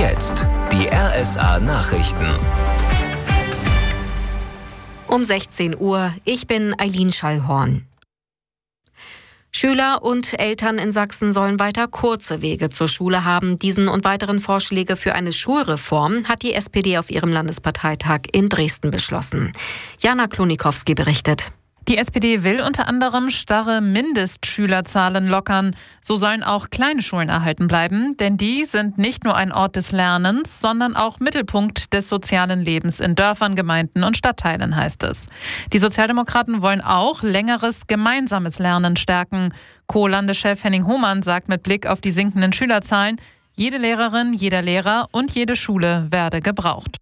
jetzt die RSA Nachrichten. Um 16 Uhr, ich bin Eileen Schallhorn. Schüler und Eltern in Sachsen sollen weiter kurze Wege zur Schule haben. Diesen und weiteren Vorschläge für eine Schulreform hat die SPD auf ihrem Landesparteitag in Dresden beschlossen. Jana Klonikowski berichtet. Die SPD will unter anderem starre Mindestschülerzahlen lockern. So sollen auch kleine Schulen erhalten bleiben, denn die sind nicht nur ein Ort des Lernens, sondern auch Mittelpunkt des sozialen Lebens in Dörfern, Gemeinden und Stadtteilen, heißt es. Die Sozialdemokraten wollen auch längeres gemeinsames Lernen stärken. Co-Landeschef Henning Hohmann sagt mit Blick auf die sinkenden Schülerzahlen, jede Lehrerin, jeder Lehrer und jede Schule werde gebraucht.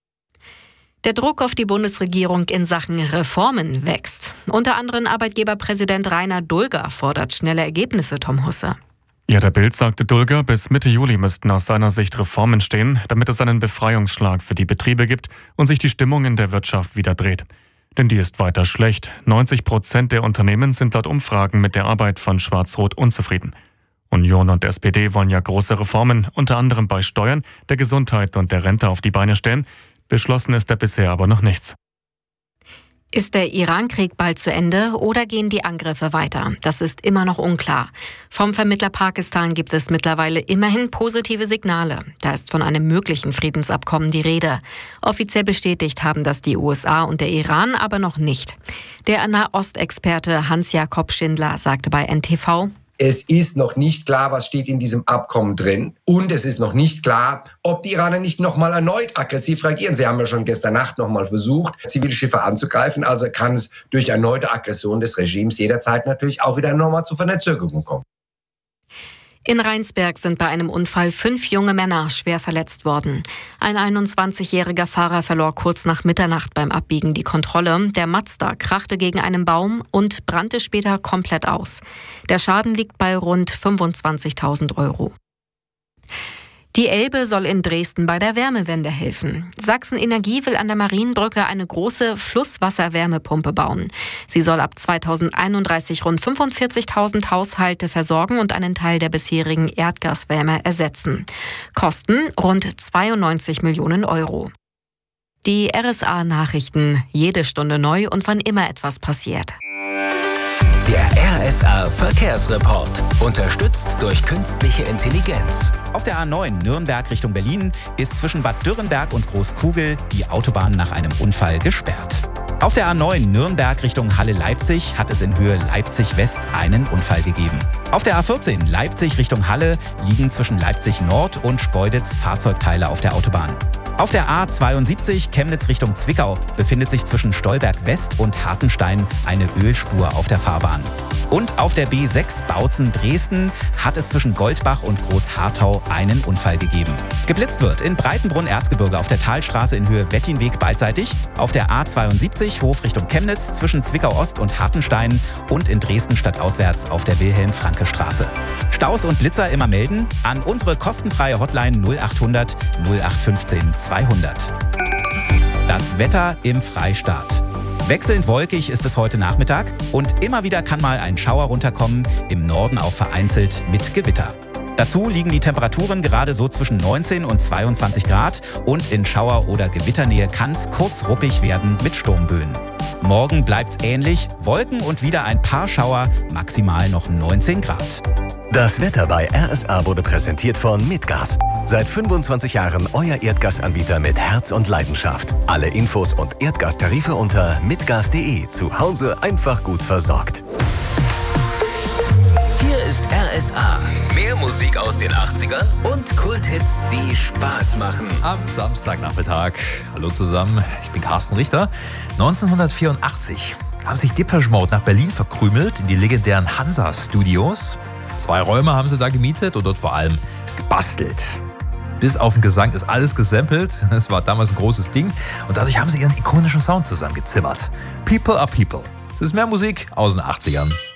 Der Druck auf die Bundesregierung in Sachen Reformen wächst. Unter anderem Arbeitgeberpräsident Rainer Dulger fordert schnelle Ergebnisse, Tom Husse. Ja, der Bild sagte Dulger, bis Mitte Juli müssten aus seiner Sicht Reformen stehen, damit es einen Befreiungsschlag für die Betriebe gibt und sich die Stimmung in der Wirtschaft wieder dreht. Denn die ist weiter schlecht. 90% der Unternehmen sind laut Umfragen mit der Arbeit von Schwarz-Rot unzufrieden. Union und SPD wollen ja große Reformen, unter anderem bei Steuern, der Gesundheit und der Rente auf die Beine stellen. Beschlossen ist da bisher aber noch nichts. Ist der Iran-Krieg bald zu Ende oder gehen die Angriffe weiter? Das ist immer noch unklar. Vom Vermittler Pakistan gibt es mittlerweile immerhin positive Signale. Da ist von einem möglichen Friedensabkommen die Rede. Offiziell bestätigt haben das die USA und der Iran aber noch nicht. Der Nahostexperte Hans-Jakob Schindler sagte bei NTV: Es ist noch nicht klar, was steht in diesem Abkommen drin. Und es ist noch nicht klar, ob die Iraner nicht nochmal erneut aggressiv reagieren. Sie haben ja schon gestern Nacht nochmal versucht, Zivilschiffe anzugreifen. Also kann es durch erneute Aggression des Regimes jederzeit natürlich auch wieder nochmal zu Verzögerungen kommen. In Rheinsberg sind bei einem Unfall 5 junge Männer schwer verletzt worden. Ein 21-jähriger Fahrer verlor kurz nach Mitternacht beim Abbiegen die Kontrolle. Der Mazda krachte gegen einen Baum und brannte später komplett aus. Der Schaden liegt bei rund 25.000 Euro. Die Elbe soll in Dresden bei der Wärmewende helfen. Sachsen Energie will an der Marienbrücke eine große Flusswasserwärmepumpe bauen. Sie soll ab 2031 rund 45.000 Haushalte versorgen und einen Teil der bisherigen Erdgaswärme ersetzen. Kosten rund 92 Millionen Euro. Die RSA-Nachrichten, jede Stunde neu und wann immer etwas passiert. Der RSA-Verkehrsreport, unterstützt durch künstliche Intelligenz. Auf der A9 Nürnberg Richtung Berlin ist zwischen Bad Dürrenberg und Großkugel die Autobahn nach einem Unfall gesperrt. Auf der A9 Nürnberg Richtung Halle-Leipzig hat es in Höhe Leipzig-West einen Unfall gegeben. Auf der A14 Leipzig Richtung Halle liegen zwischen Leipzig-Nord und Schkeuditz Fahrzeugteile auf der Autobahn. Auf der A72 Chemnitz Richtung Zwickau befindet sich zwischen Stolberg West und Hartenstein eine Ölspur auf der Fahrbahn. Und auf der B6 Bautzen-Dresden hat es zwischen Goldbach und Großharthau einen Unfall gegeben. Geblitzt wird in Breitenbrunn-Erzgebirge auf der Talstraße in Höhe Wettinweg beidseitig, auf der A72 Hof Richtung Chemnitz zwischen Zwickau-Ost und Hartenstein und in Dresden stadtauswärts auf der Wilhelm-Franke-Straße. Staus und Blitzer immer melden an unsere kostenfreie Hotline 0800 0815 200. Das Wetter im Freistaat. Wechselnd wolkig ist es heute Nachmittag und immer wieder kann mal ein Schauer runterkommen, im Norden auch vereinzelt mit Gewitter. Dazu liegen die Temperaturen gerade so zwischen 19 und 22 Grad und in Schauer- oder Gewitternähe kann es kurz ruppig werden mit Sturmböen. Morgen bleibt's ähnlich, Wolken und wieder ein paar Schauer, maximal noch 19 Grad. Das Wetter bei RSA wurde präsentiert von Mitgas. Seit 25 Jahren euer Erdgasanbieter mit Herz und Leidenschaft. Alle Infos und Erdgastarife unter mitgas.de. Zu Hause einfach gut versorgt. Hier ist RSA. Mehr Musik aus den 80ern und Kulthits, die Spaß machen. Am Samstagnachmittag. Hallo zusammen, ich bin Carsten Richter. 1984 haben sich Depeche Mode nach Berlin verkrümelt in die legendären Hansa-Studios. 2 Räume haben sie da gemietet und dort vor allem gebastelt. Bis auf den Gesang ist alles gesampelt. Das war damals ein großes Ding. Und dadurch haben sie ihren ikonischen Sound zusammengezimmert. People are People. Es ist mehr Musik aus den 80ern.